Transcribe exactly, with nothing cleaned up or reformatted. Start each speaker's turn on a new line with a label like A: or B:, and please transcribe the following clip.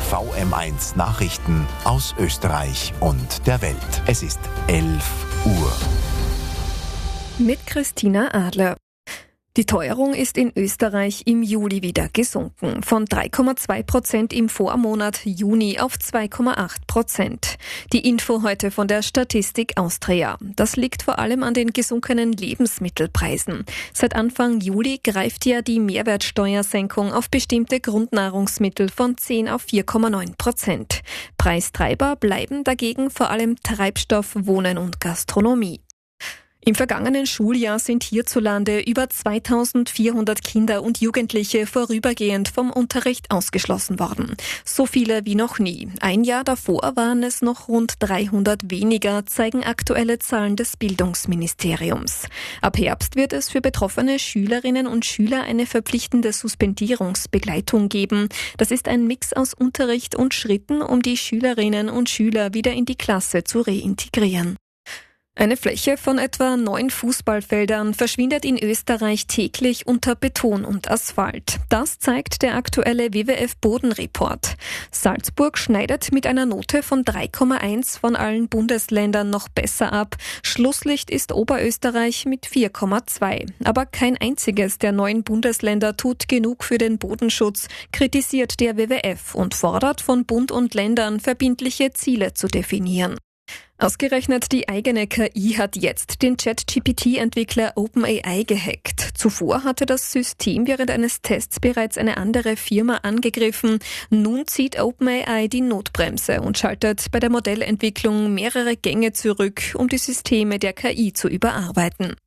A: V M eins Nachrichten aus Österreich und der Welt. Es ist elf Uhr.
B: Mit Christina Adler. Die Teuerung ist in Österreich im Juli wieder gesunken. Von drei Komma zwei Prozent im Vormonat Juni auf zwei Komma acht Prozent. Die Info heute von der Statistik Austria. Das liegt vor allem an den gesunkenen Lebensmittelpreisen. Seit Anfang Juli greift ja die Mehrwertsteuersenkung auf bestimmte Grundnahrungsmittel von zehn auf vier Komma neun Prozent. Preistreiber bleiben dagegen vor allem Treibstoff, Wohnen und Gastronomie. Im vergangenen Schuljahr sind hierzulande über zweitausendvierhundert Kinder und Jugendliche vorübergehend vom Unterricht ausgeschlossen worden. So viele wie noch nie. Ein Jahr davor waren es noch rund dreihundert weniger, zeigen aktuelle Zahlen des Bildungsministeriums. Ab Herbst wird es für betroffene Schülerinnen und Schüler eine verpflichtende Suspendierungsbegleitung geben. Das ist ein Mix aus Unterricht und Schritten, um die Schülerinnen und Schüler wieder in die Klasse zu reintegrieren. Eine Fläche von etwa neun Fußballfeldern verschwindet in Österreich täglich unter Beton und Asphalt. Das zeigt der aktuelle W W F-Bodenreport. Salzburg schneidet mit einer Note von drei Komma eins von allen Bundesländern noch besser ab. Schlusslicht ist Oberösterreich mit vier Komma zwei. Aber kein einziges der neun Bundesländer tut genug für den Bodenschutz, kritisiert der W W F und fordert von Bund und Ländern, verbindliche Ziele zu definieren. Ausgerechnet die eigene K I hat jetzt den Chat-G P T-Entwickler OpenAI gehackt. Zuvor hatte das System während eines Tests bereits eine andere Firma angegriffen. Nun zieht OpenAI die Notbremse und schaltet bei der Modellentwicklung mehrere Gänge zurück, um die Systeme der K I zu überarbeiten.